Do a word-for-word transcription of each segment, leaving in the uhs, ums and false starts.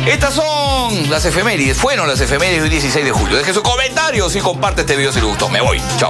Estas son las efemérides, fueron las efemérides del dieciséis de julio. Deje sus comentarios y comparte este video si le gustó. Me voy. Chao.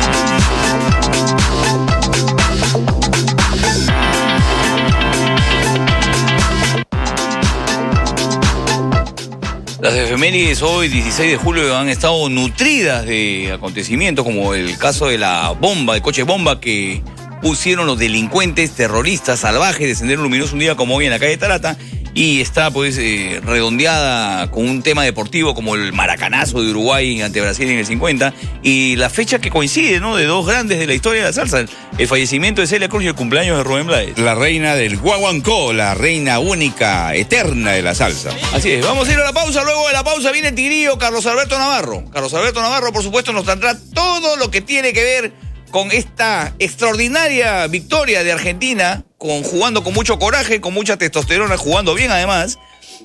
Las efemérides hoy, dieciséis de julio, han estado nutridas de acontecimientos como el caso de la bomba, el coche bomba que pusieron los delincuentes terroristas salvajes de Sendero Luminoso un día como hoy en la calle Tarata, y está pues eh, redondeada con un tema deportivo como el maracanazo de Uruguay ante Brasil en el cincuenta, y la fecha que coincide, ¿no?, de dos grandes de la historia de la salsa, el fallecimiento de Celia Cruz y el cumpleaños de Rubén Blades. La reina del guaguancó, la reina única, eterna de la salsa. Así es, vamos a ir a la pausa, luego de la pausa viene el tigrillo Carlos Alberto Navarro. Carlos Alberto Navarro, por supuesto, nos tendrá todo lo que tiene que ver con esta extraordinaria victoria de Argentina, con, jugando con mucho coraje, con mucha testosterona, jugando bien además,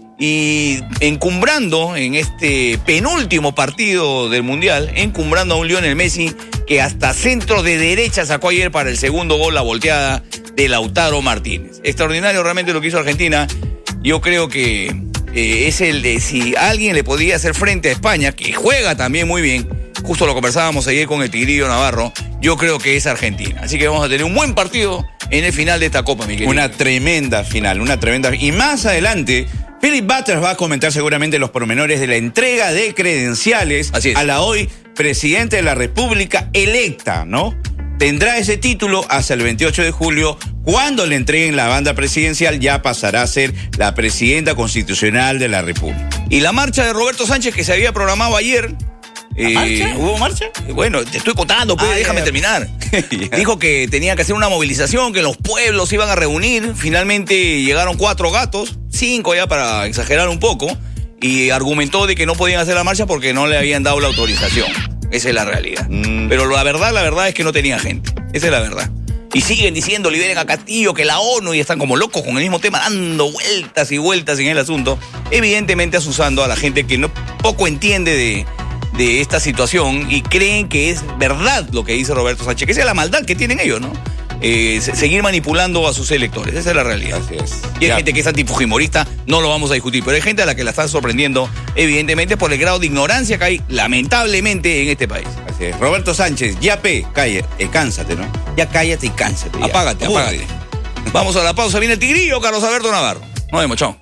y encumbrando en este penúltimo partido del Mundial, encumbrando a un Lionel Messi que hasta centro de derecha sacó ayer para el segundo gol, la volteada de Lautaro Martínez. Extraordinario realmente lo que hizo Argentina. Yo creo que eh, es el de, si alguien le podía hacer frente a España, que juega también muy bien, justo lo conversábamos ayer con el tigrillo Navarro, yo creo que es Argentina. Así que vamos a tener un buen partido en el final de esta Copa, mi querido. Una tremenda final, una tremenda... Y más adelante, Philip Butters va a comentar seguramente los pormenores de la entrega de credenciales a la hoy presidente de la República electa, ¿no? Tendrá ese título hasta el veintiocho de julio, cuando le entreguen la banda presidencial, ya pasará a ser la presidenta constitucional de la República. Y la marcha de Roberto Sánchez que se había programado ayer... Eh, ¿Marcha? ¿Hubo marcha? Bueno, te estoy contando, pues, ah, déjame yeah. terminar. yeah. Dijo que tenía que hacer una movilización, que los pueblos se iban a reunir. Finalmente llegaron cuatro gatos, cinco ya para exagerar un poco, y argumentó de que no podían hacer la marcha porque no le habían dado la autorización. Esa es la realidad. Mm. Pero la verdad, la verdad es que no tenía gente. Esa es la verdad. Y siguen diciendo, liberen a Castillo, que la ONU, y están como locos con el mismo tema, dando vueltas y vueltas en el asunto. Evidentemente asusando a la gente que no poco entiende de... de esta situación y creen que es verdad lo que dice Roberto Sánchez, que esa es la maldad que tienen ellos, ¿no? Eh, seguir manipulando a sus electores, esa es la realidad. Así es. Y hay ya. gente que es antifujimorista, no lo vamos a discutir, pero hay gente a la que la están sorprendiendo, evidentemente, por el grado de ignorancia que hay, lamentablemente, en este país. Así es. Roberto Sánchez, ya pe, cállate, eh, cánsate, ¿no? Ya cállate y cánsate. Ya. Apágate, apágate. Vamos a la pausa, viene el tigrillo Carlos Alberto Navarro. Nos vemos, chao.